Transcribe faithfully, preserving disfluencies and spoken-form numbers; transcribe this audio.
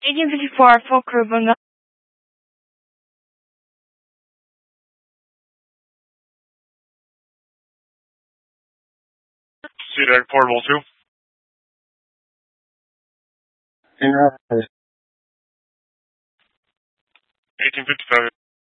eighteen fifty-four, full crew, Bunga. Sea deck, portable two. In rise. eighteen fifty-five.